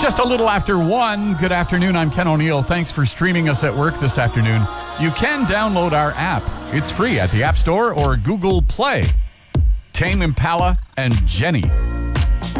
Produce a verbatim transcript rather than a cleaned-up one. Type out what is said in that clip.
Just a little after one. Good afternoon. I'm Ken O'Neill. Thanks for streaming us at work this afternoon. You can download our app. It's free at the App Store or Google Play. Tame Impala and Jenny.